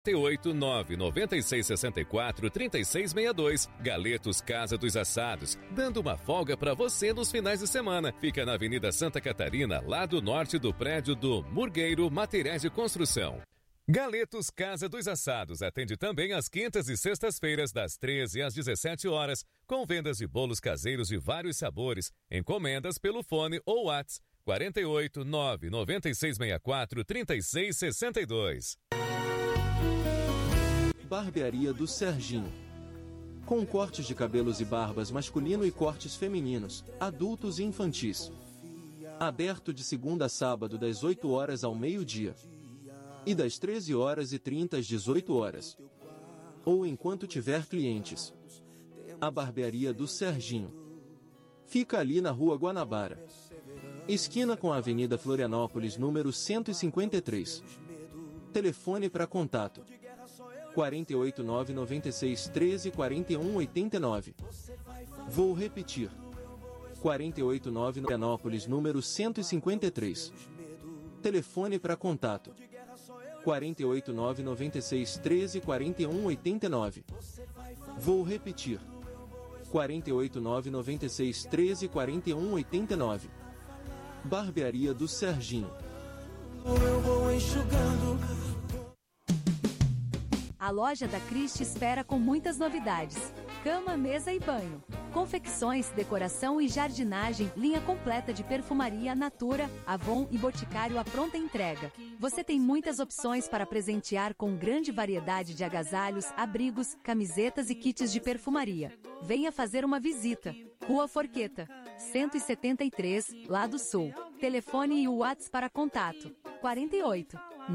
889-9664-3662. Galetos Casa dos Assados, dando uma folga para você nos finais de semana. Fica na Avenida Santa Catarina, lado norte do prédio do Murgueiro Materiais de Construção. Galetos Casa dos Assados atende também às quintas e sextas-feiras, das 13 às 17 horas, com vendas de bolos caseiros de vários sabores, encomendas pelo fone ou WhatsApp 489-9664-3662. Barbearia do Serginho. Com cortes de cabelos e barbas masculino e cortes femininos, adultos e infantis. Aberto de segunda a sábado das 8 horas ao meio-dia. E das 13h30 às 18 horas. Ou enquanto tiver clientes. A Barbearia do Serginho. Fica ali na Rua Guanabara, esquina com a Avenida Florianópolis, número 153. Telefone para contato 489-9613-4189. Vou repetir. 489 Florianópolis, número 153. Telefone para contato 489-9613-4189. Vou repetir. 489-9613-4189. Barbearia do Serginho. Eu vou enxugando. A loja da Christie espera com muitas novidades. Cama, mesa e banho. Confecções, decoração e jardinagem, linha completa de perfumaria Natura, Avon e Boticário à pronta entrega. Você tem muitas opções para presentear com grande variedade de agasalhos, abrigos, camisetas e kits de perfumaria. Venha fazer uma visita. Rua Forqueta, 173, Lado Sul. Telefone e o WhatsApp para contato: 48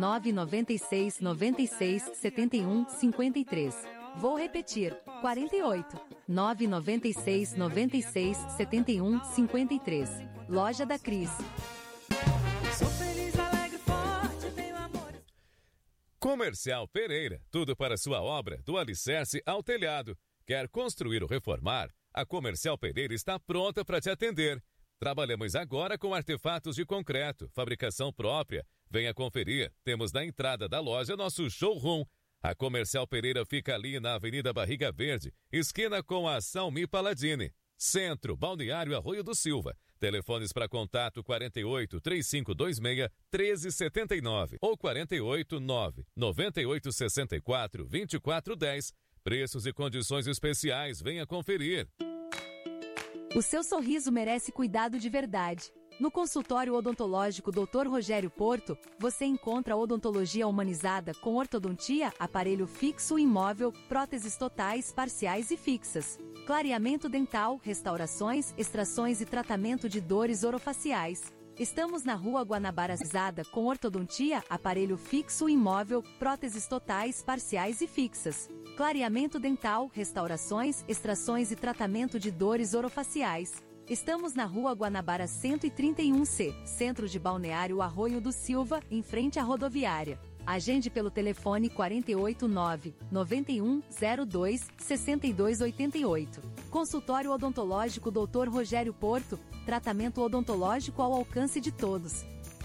996 96 71 53. Vou repetir: 48 996 96 71 53. Loja da Cris. Sou feliz, alegre, forte, tenho amor. Comercial Pereira, tudo para sua obra, do alicerce ao telhado. Quer construir ou reformar? A Comercial Pereira está pronta para te atender. Trabalhamos agora com artefatos de concreto, fabricação própria. Venha conferir. Temos na entrada da loja nosso showroom. A Comercial Pereira fica ali na Avenida Barriga Verde, esquina com a Salmi Paladini. Centro, Balneário Arroio do Silva. Telefones para contato 48 3526 1379 ou 48 9 9864 2410. Preços e condições especiais, venha conferir. O seu sorriso merece cuidado de verdade. No consultório odontológico Dr. Rogério Porto, você encontra odontologia humanizada com ortodontia, aparelho fixo e imóvel, próteses totais, parciais e fixas, clareamento dental, restaurações, extrações e tratamento de dores orofaciais. Estamos na Rua Guanabara com ortodontia, aparelho fixo e imóvel, próteses totais, parciais e fixas, clareamento dental, restaurações, extrações e tratamento de dores orofaciais. Estamos na Rua Guanabara 131C, Centro de Balneário Arroio do Silva, em frente à rodoviária. Agende pelo telefone 489-9102-6288. Consultório odontológico Dr. Rogério Porto, tratamento odontológico ao alcance de todos.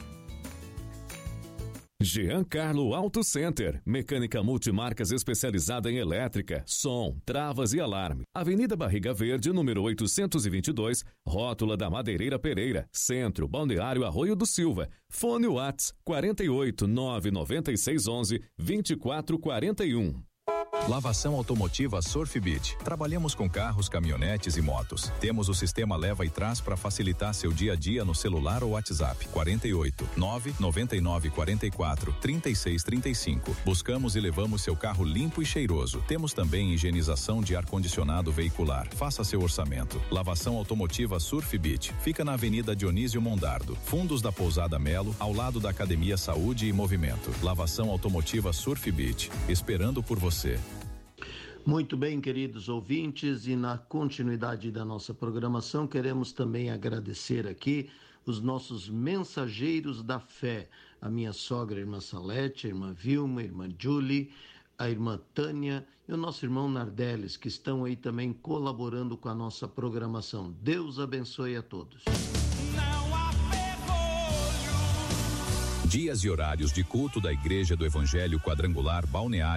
Giancarlo Auto Center, mecânica multimarcas especializada em elétrica, som, travas e alarme. Avenida Barriga Verde, número 822, Rótula da Madeireira Pereira, Centro, Balneário Arroio do Silva. Fone WhatsApp 48 99611 2441. Lavação automotiva Surfbit. Trabalhamos com carros, caminhonetes e motos. Temos o sistema leva e traz para facilitar seu dia a dia no celular ou WhatsApp. 48 999 44 36 35. Buscamos e levamos seu carro limpo e cheiroso. Temos também higienização de ar-condicionado veicular. Faça seu orçamento. Lavação automotiva Surfbit. Fica na Avenida Dionísio Mondardo, fundos da Pousada Melo, ao lado da Academia Saúde e Movimento. Lavação automotiva Surfbit. Esperando por você. Muito bem, queridos ouvintes, e na continuidade da nossa programação, queremos também agradecer aqui os nossos mensageiros da fé, a minha sogra, a irmã Salete, a irmã Vilma, a irmã Julie, a irmã Tânia e o nosso irmão Nardeles, que estão aí também colaborando com a nossa programação. Deus abençoe a todos. Dias e horários de culto da Igreja do Evangelho Quadrangular Balneário